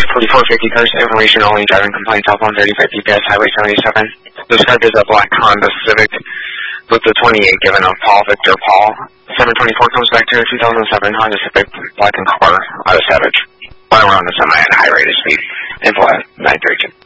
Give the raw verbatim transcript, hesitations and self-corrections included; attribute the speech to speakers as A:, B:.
A: forty-four fifty cars, information only, driving complaint, telephone thirty-five G P S, Highway seventy-seven. Described as a black Honda Civic with the twenty-eight given of Paul Victor Paul. seven twenty-four comes back to a two thousand seven Honda Civic, black and color, out of Savage. While we're on the semi at high rate of speed, info at nine thirty-two.